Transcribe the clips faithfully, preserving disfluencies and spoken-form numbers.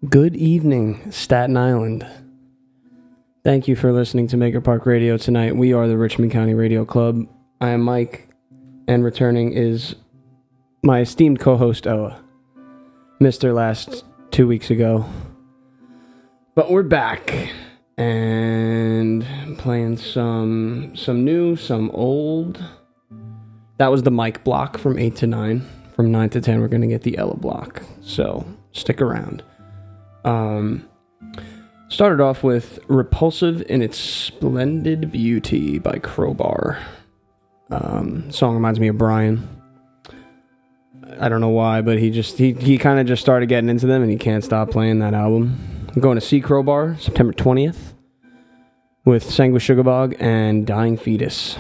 Good evening, Staten Island. Thank you for listening to Maker Park Radio tonight. We are the Richmond County Radio Club. I am Mike, and returning is my esteemed co-host, Oa. Missed her last two weeks ago. But we're back, and playing some, some new, some old. That was the Mike block from eight to nine. From nine to ten, we're going to get the Ella block. So, stick around. Um, started off with Repulsive in Its Splendid Beauty by Crowbar. Um, song reminds me of Brian. I don't know why, but he just he, he kind of just started getting into them, and he can't stop playing that album. I'm going to see Crowbar September twentieth with Sangwa Sugarbog and Dying Fetus.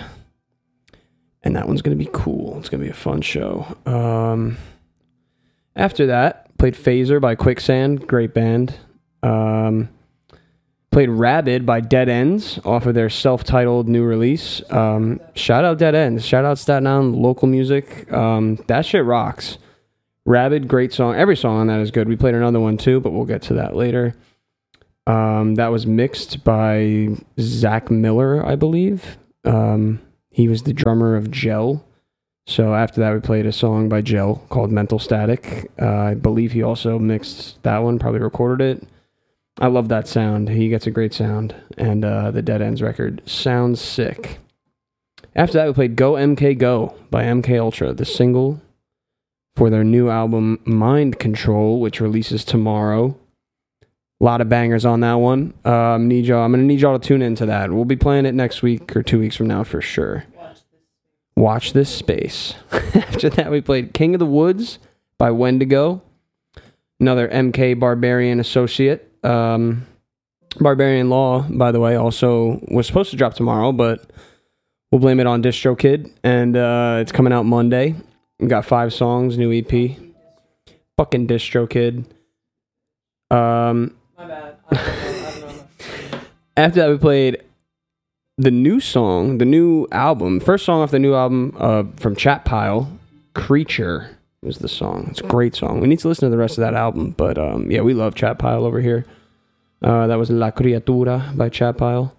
And that one's going to be cool. It's going to be a fun show. Um, after that, played Phaser by Quicksand, great band. Um, played Rabid by Dead Ends off of their self-titled new release. Um, shout out Dead Ends. Shout out Staten Island local music. Um, that shit rocks. Rabid, great song. Every song on that is good. We played another one too, but we'll get to that later. Um, that was mixed by Zach Miller, I believe. Um, he was the drummer of Gel. So after that, we played a song by Gel called Mental Static. Uh, I believe he also mixed that one, probably recorded it. I love that sound. He gets a great sound. And uh, the Dead Ends record sounds sick. After that, we played Go M K Go by M K Ultra, the single for their new album Mind Control, which releases tomorrow. A lot of bangers on that one. Um, need y'all, I'm going to need y'all to tune into that. We'll be playing it next week or two weeks from now for sure. Watch This Space. After that, we played King of the Woods by Wendigo. Another M K Barbarian associate. Um, Barbarian Law, by the way, also was supposed to drop tomorrow, but we'll blame it on DistroKid. And uh, it's coming out Monday. We got five songs, new E P. Fucking DistroKid. Um, My bad. I don't know. I don't know. After that, we played the new song, the new album, first song off the new album uh, from Chat Pile, Creature was the song. It's a great song. We need to listen to the rest of that album, but um, yeah, we love Chat Pile over here. Uh, that was La Criatura by Chat Pile.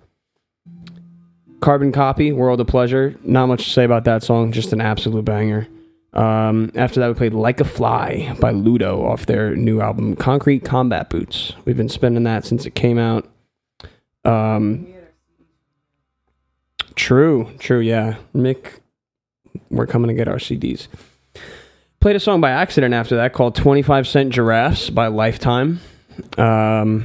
Carbon Copy, World of Pleasure. Not much to say about that song, just an absolute banger. Um, after that, we played Like a Fly by Ludo off their new album, Concrete Combat Boots. We've been spinning that since it came out. Um... True, true, yeah. Mick, we're coming to get our C Ds. Played a song by accident after that called twenty-five Cent Giraffes by Lifetime. Um,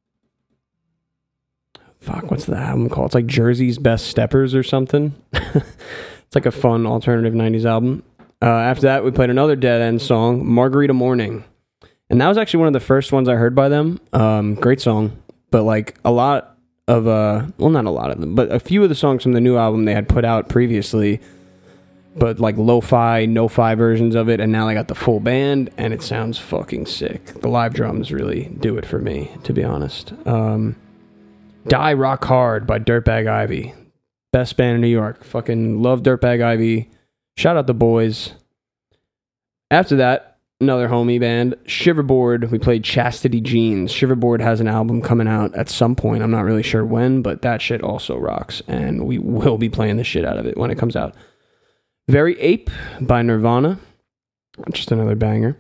fuck, what's the album called? It's like Jersey's Best Steppers or something. It's like a fun alternative nineties album. Uh, after that, we played another Dead End song, Margarita Morning. And that was actually one of the first ones I heard by them. Um, great song, but like a lot of uh well not a lot of them, but a few of the songs from the new album they had put out previously, but like lo-fi, no-fi versions of it, and now they got the full band, and it sounds fucking sick. The live drums really do it for me, to be honest. Um Die Rock Hard by Dirtbag Ivy, best band in New York. Fucking love Dirtbag Ivy. Shout out the boys. After that, another homie band, Shiverboard. We played Chastity Jeans. Shiverboard has an album coming out at some point. I'm not really sure when, but that shit also rocks, and we will be playing the shit out of it when it comes out. Very Ape by Nirvana. Just another banger.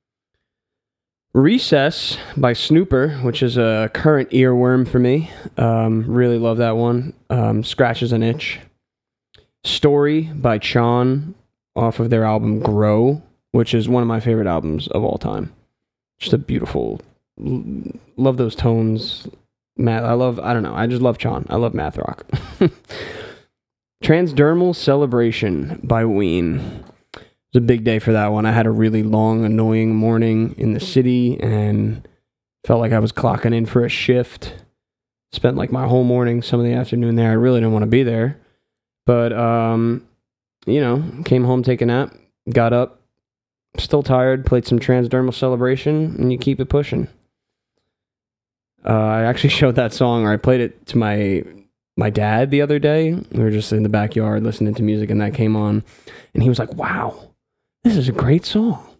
Recess by Snooper, which is a current earworm for me. Um, really love that one. Um, scratches an itch. Story by Chon off of their album Grow, which is one of my favorite albums of all time. Just a beautiful, love those tones. Math, I love, I don't know, I just love Chon. I love math rock. Transdermal Celebration by Ween. It was a big day for that one. I had a really long, annoying morning in the city and felt like I was clocking in for a shift. Spent like my whole morning, some of the afternoon there. I really didn't want to be there. But, um, you know, came home, take a nap, got up, still tired, played some Transdermal Celebration, and you keep it pushing. Uh, I actually showed that song, or I played it to my my dad the other day. We were just in the backyard listening to music, and that came on, and he was like, wow, this is a great song.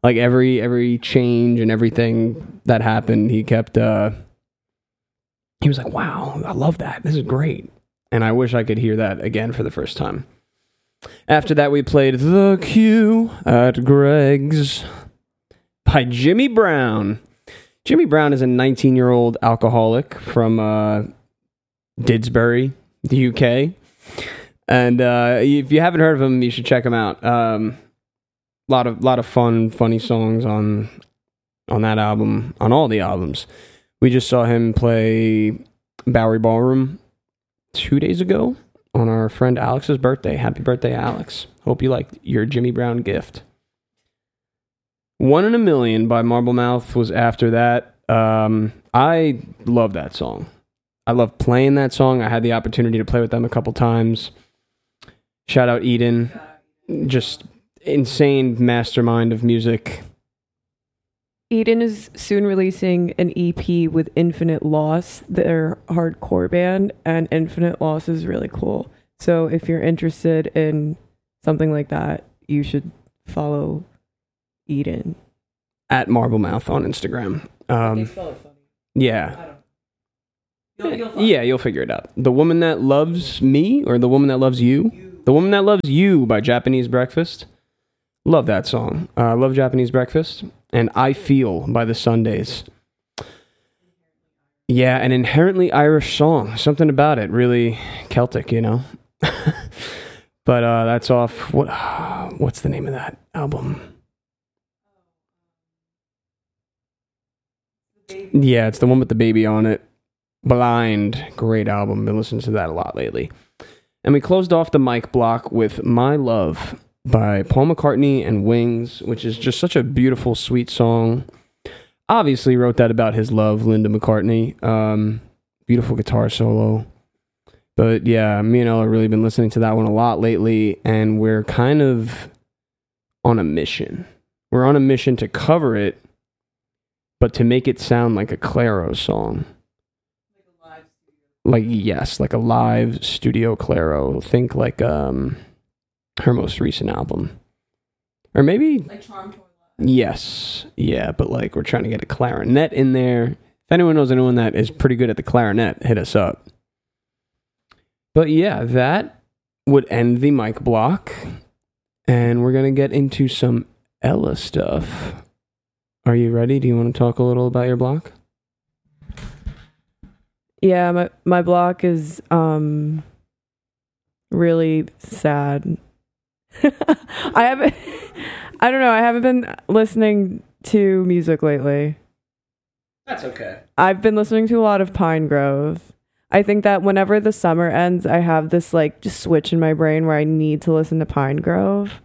Like every every change and everything that happened, he kept. Uh, he was like, "Wow, I love that. This is great." And I wish I could hear that again for the first time. After that, we played The Q at Greg's by Jimmy Brown. Jimmy Brown is a nineteen-year-old alcoholic from uh, Didsbury, the U K. And uh, if you haven't heard of him, you should check him out. Um, lot of lot of fun, funny songs on on that album, on all the albums. We just saw him play Bowery Ballroom two days ago on our friend Alex's birthday. Happy birthday, Alex. Hope you liked your Jimmy Brown gift. One in a Million by Marble Mouth was after that. Um, I love that song. I love playing that song. I had the opportunity to play with them a couple times. Shout out Eden. Just insane mastermind of music. Eden is soon releasing an E P with Infinite Loss, their hardcore band, and Infinite Loss is really cool. So if you're interested in something like that, you should follow Eden. At Marble Mouth on Instagram. Um, they spell it funny. Yeah. I don't You'll, you'll yeah, you'll figure it out. The Woman That Loves Me, or The Woman That Loves You? you. The Woman That Loves You by Japanese Breakfast. Love that song. I uh, love Japanese Breakfast. And I Feel by the Sundays. Yeah, an inherently Irish song. Something about it. Really Celtic, you know? But uh, that's off... What? What's the name of that album? Yeah, it's the one with the baby on it. Blind. Great album. Been listening to that a lot lately. And we closed off the mic block with My Love by Paul McCartney and Wings, which is just such a beautiful, sweet song. Obviously wrote that about his love, Linda McCartney. Um, beautiful guitar solo. But yeah, me and Elle have really been listening to that one a lot lately, and we're kind of on a mission. We're on a mission to cover it, but to make it sound like a Clairo song. Like, yes, like a live studio Clairo. Think like um, her most recent album. Or maybe... Like Charm Tour. Yes. Yeah, but like we're trying to get a clarinet in there. If anyone knows anyone that is pretty good at the clarinet, hit us up. But yeah, that would end the mic block. And we're going to get into some Ella stuff. Are you ready? Do you want to talk a little about your block? Yeah, my my block is um really sad. I haven't I don't know, I haven't been listening to music lately. That's okay. I've been listening to a lot of Pine Grove. I think that whenever the summer ends, I have this like just switch in my brain where I need to listen to Pine Grove.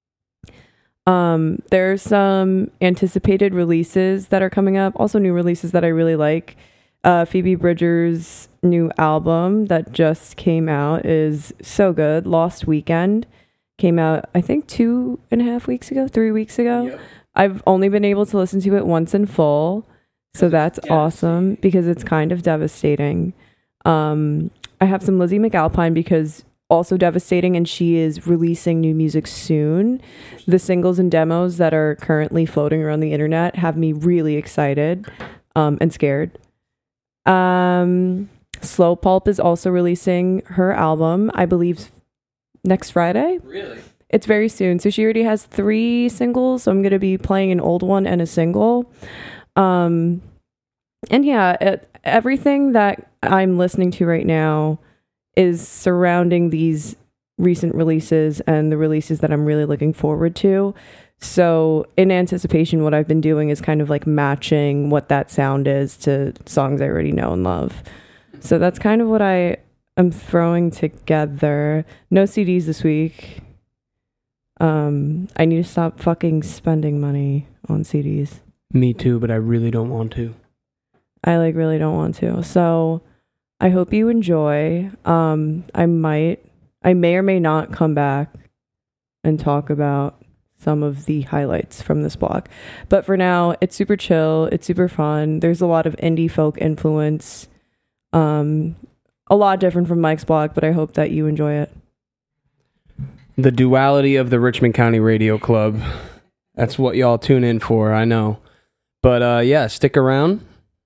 Um, there's some anticipated releases that are coming up, also new releases that I really like. Uh, Phoebe Bridgers' new album that just came out is so good. Lost Weekend came out, I think, two and a half weeks ago, three weeks ago. Yep. I've only been able to listen to it once in full, so that's awesome because it's kind of devastating. Um, I have some Lizzie McAlpine because also devastating, and she is releasing new music soon. The singles and demos that are currently floating around the internet have me really excited um, and scared. Um, Slow Pulp is also releasing her album, I believe, next Friday. Really? It's very soon. So she already has three singles. So I'm going to be playing an old one and a single. Um, and yeah, it, everything that I'm listening to right now is surrounding these recent releases and the releases that I'm really looking forward to. So in anticipation, what I've been doing is kind of like matching what that sound is to songs I already know and love. So that's kind of what I am throwing together. No C Ds this week. Um, I need to stop fucking spending money on C Ds. Me too, but I really don't want to. I like really don't want to. So I hope you enjoy. Um, I might, I may or may not come back and talk about some of the highlights from this block. But for now, it's super chill. It's super fun. There's a lot of indie folk influence. Um, a lot different from Mike's block, but I hope that you enjoy it. The duality of the Richmond County Radio Club. That's what y'all tune in for, I know. But uh, yeah, stick around.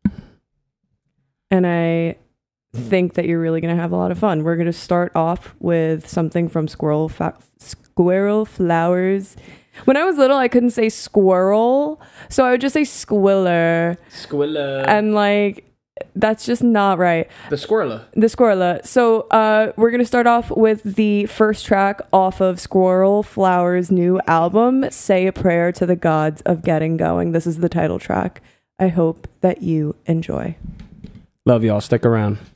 And I think that you're really going to have a lot of fun. We're going to start off with something from Squirrel Fa- Squirrel Flowers. When I was little, I couldn't say squirrel, so I would just say squiller. Squilla. And like, that's just not right. The squirrela. The squirrela. So uh, we're going to start off with the first track off of Squirrel Flowers' new album, Say a Prayer to the Gods of Getting Going. This is the title track. I hope that you enjoy. Love y'all. Stick around.